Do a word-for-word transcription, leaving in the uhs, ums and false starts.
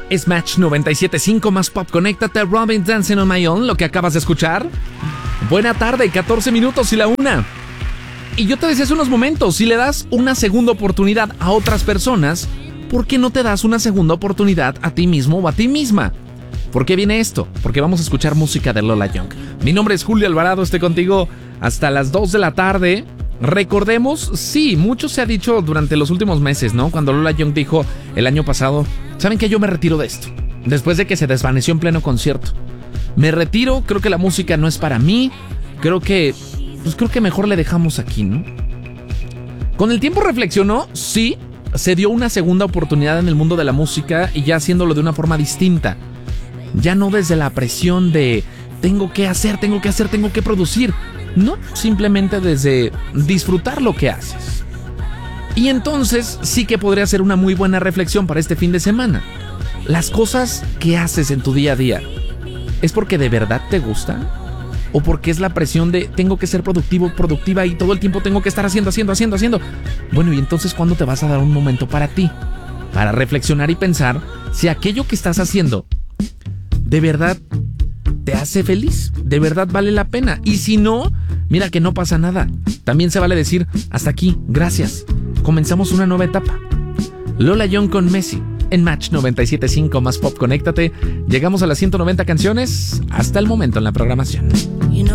Es Match noventa y siete punto cinco más pop. Conéctate, Robin Dancing on My Own, lo que acabas de escuchar. Buena tarde, catorce minutos y la una. Y yo te decía hace unos momentos, si le das una segunda oportunidad a otras personas, ¿por qué no te das una segunda oportunidad a ti mismo o a ti misma? ¿Por qué viene esto? Porque vamos a escuchar música de Lola Young. Mi nombre es Julio Alvarado, estoy contigo hasta las dos de la tarde. Recordemos, sí, mucho se ha dicho durante los últimos meses, ¿no? Cuando Lola Young dijo el año pasado, ¿saben qué? Yo me retiro de esto. Después de que se desvaneció en pleno concierto. Me retiro, creo que la música no es para mí. Creo que, pues creo que mejor le dejamos aquí, ¿no? Con el tiempo reflexionó, sí, se dio una segunda oportunidad en el mundo de la música y ya haciéndolo de una forma distinta. Ya no desde la presión de tengo que hacer, tengo que hacer, tengo que producir. No, simplemente desde disfrutar lo que haces. Y entonces sí que podría ser una muy buena reflexión para este fin de semana. Las cosas que haces en tu día a día, ¿es porque de verdad te gustan? ¿O porque es la presión de tengo que ser productivo, productiva y todo el tiempo tengo que estar haciendo, haciendo, haciendo, haciendo? Bueno, y entonces ¿cuándo te vas a dar un momento para ti? Para reflexionar y pensar si aquello que estás haciendo de verdad te hace feliz, de verdad vale la pena. Y si no, mira que no pasa nada. También se vale decir, hasta aquí, gracias. Comenzamos una nueva etapa. Lola Young con Messi en Match noventa y siete punto cinco más pop. Conéctate. Llegamos a las ciento noventa canciones hasta el momento en la programación.